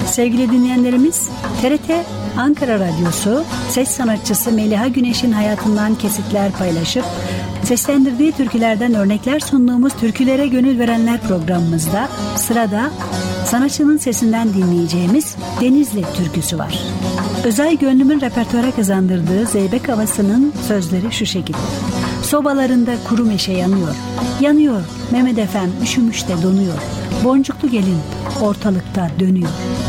Sevgili dinleyenlerimiz, TRT Ankara Radyosu ses sanatçısı Meliha Güneş'in hayatından kesitler paylaşıp seslendirdiği türkülerden örnekler sunduğumuz Türkülere Gönül Verenler programımızda sırada sanatçının sesinden dinleyeceğimiz Denizli türküsü var. Özay Gönlüm'ün repertuara kazandırdığı Zeybek Havası'nın sözleri şu şekilde. Sobalarında kuru meşe yanıyor, yanıyor Mehmet Efem üşümüş de donuyor, boncuklu gelin ortalıkta dönüyor.